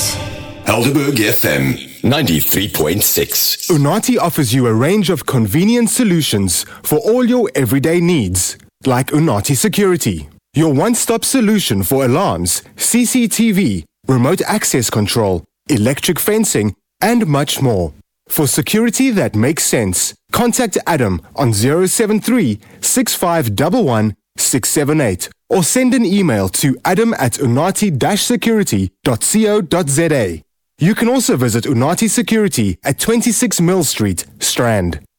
news. Helderberg FM 93.6. Unati offers you a range of convenient solutions for all your everyday needs, like Unati Security, your one-stop solution for alarms, CCTV, remote access control, electric fencing, and much more. For security that makes sense, contact Adam on 073 6511 678 or send an email to adam@unati-security.co.za. You can also visit Unati Security at 26 Mill Street, Strand.